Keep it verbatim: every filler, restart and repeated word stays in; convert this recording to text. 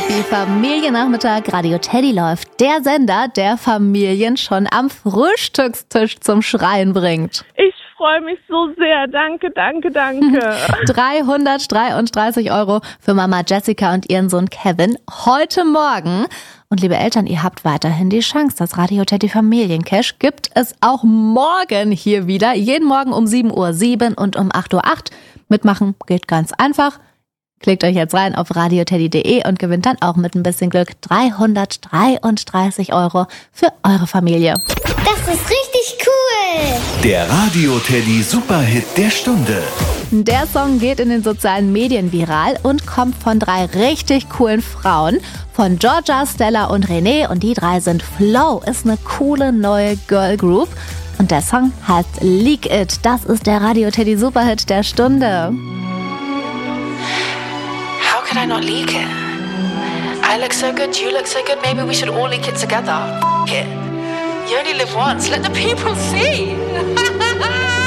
Happy Familiennachmittag. Radio Teddy läuft. Der Sender, der Familien schon am Frühstückstisch zum Schreien bringt. Ich freue mich so sehr. Danke, danke, danke. dreihundertdreiunddreißig Euro für Mama Jessica und ihren Sohn Kevin heute Morgen. Und liebe Eltern, ihr habt weiterhin die Chance. Das Radio Teddy Familiencash gibt es auch morgen hier wieder. Jeden Morgen um sieben Uhr sieben und um acht Uhr acht. Mitmachen geht ganz einfach. Klickt euch jetzt rein auf radioteddy punkt de und gewinnt dann auch mit ein bisschen Glück dreihundertdreiunddreißig Euro für eure Familie. Das ist richtig cool. Der Radio Teddy Superhit der Stunde. Der Song geht in den sozialen Medien viral und kommt von drei richtig coolen Frauen. Von Georgia, Stella und René. Und die drei sind Flow. Ist eine coole neue Girl Group. Und der Song heißt Leak It. Das ist der Radio Teddy Superhit der Stunde. How could I not leak it? I look so good, you look so good, maybe we should all leak it together. F*** it. You only live once, let the people see.